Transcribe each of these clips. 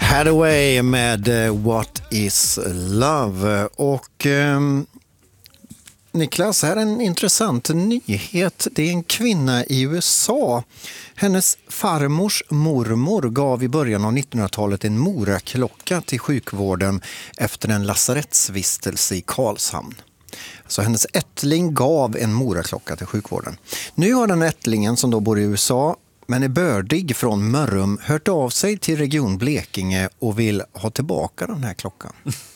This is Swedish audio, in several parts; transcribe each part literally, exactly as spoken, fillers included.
Hathaway med What is Love. Och eh, Niklas, här är en intressant nyhet. Det är en kvinna i U S A. Hennes farmors mormor gav i början av nittonhundratalet en moraklocka till sjukvården efter en lasarettsvistelse i Karlshamn. Så hennes ättling gav en moraklocka till sjukvården. Nu har den ättlingen som då bor i U S A men är bördig från Mörrum hört av sig till Region Blekinge och vill ha tillbaka den här klockan.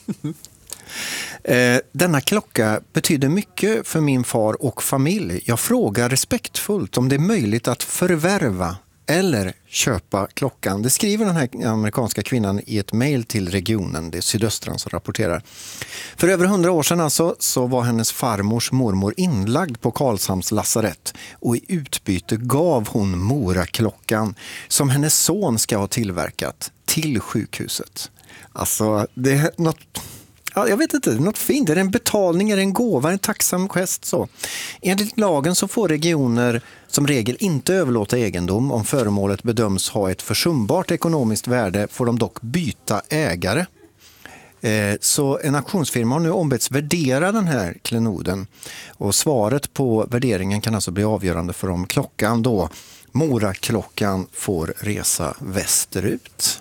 eh, denna klocka betyder mycket för min far och familj. Jag frågar respektfullt om det är möjligt att förvärva eller köpa klockan. Det skriver den här amerikanska kvinnan i ett mejl till regionen, det är Sydöstran som rapporterar. För över hundra år sedan alltså, så var hennes farmors mormor inlagd på Karlshamns lasarett och i utbyte gav hon moraklockan som hennes son ska ha tillverkat till sjukhuset. Alltså, det är något... Ja, jag vet inte, det är något fint. Är det en betalning, är det en gåva, en tacksam gest så? Enligt lagen så får regioner som regel inte överlåta egendom. Om föremålet bedöms ha ett försumbart ekonomiskt värde får de dock byta ägare. Eh, så en auktionsfirma har nu ombetts värdera den här klenoden. Och svaret på värderingen kan alltså bli avgörande för om klockan då, moraklockan, får resa västerut.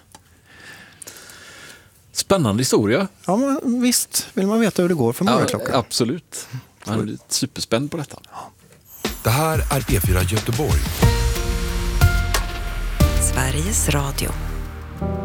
Spännande historia. Ja, men visst. Vill man veta hur det går för moraklockan? Ja, absolut. Man är superspänd på detta. Det här är P fyra Göteborg. Sveriges Radio.